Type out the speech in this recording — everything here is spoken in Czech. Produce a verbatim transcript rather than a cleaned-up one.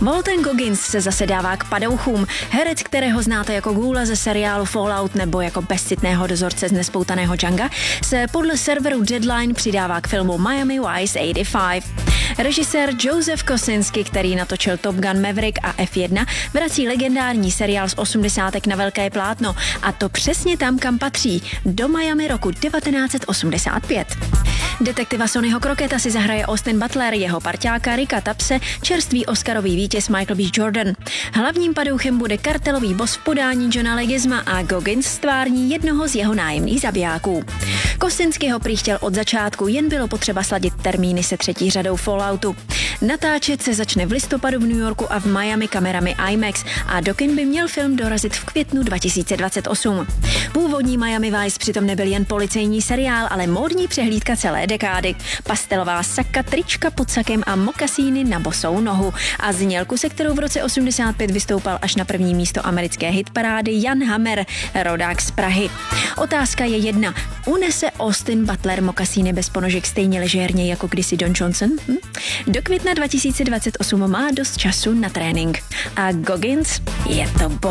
Walton Goggins se zase dává k padouchům. Herec, kterého znáte jako Ghoula ze seriálu Fallout nebo jako bezcitného dozorce z nespoutaného Django, se podle serveru Deadline přidává k filmu Miami Vice osmdesát pět. Režisér Joseph Kosinski, který natočil Top Gun Maverick a F jedna, vrací legendární seriál z osmdesátek na velké plátno, a to přesně tam, kam patří, do Miami roku devatenáct set osmdesát pět. Detektiva Sonnyho Crocketta si zahraje Austin Butler, jeho parťáka Ricka Tapse čerstvý oscarový vítěz Michael B. Jordan. Hlavním padouchem bude kartelový boss v podání Johna Leguizama a Goggins stvární jednoho z jeho nájemných zabijáků. Kosinski ho prý chtěl od začátku, jen bylo potřeba sladit termíny se třetí řadou Falloutu. Natáčet se začne v listopadu v New Yorku a v Miami kamerami IMAX a do kin by měl film dorazit v květnu dva tisíce dvacet osm. Původní Miami Vice přitom nebyl jen policejní seriál, ale módní přehlídka celé dekády. Pastelová saka, trička pod sakem a mokasíny na bosou nohu. A znělku, se kterou v roce osmdesát pět vystoupal až na první místo americké hitparády Jan Hammer, rodák z Prahy. Otázka je jedna. Unese Austin Butler mokasíny bez ponožek stejně ležérně jako kdysi Don Johnson? Hm? Do května dva tisíce dvacet osm má dost času na trénink. A Goggins je to boj.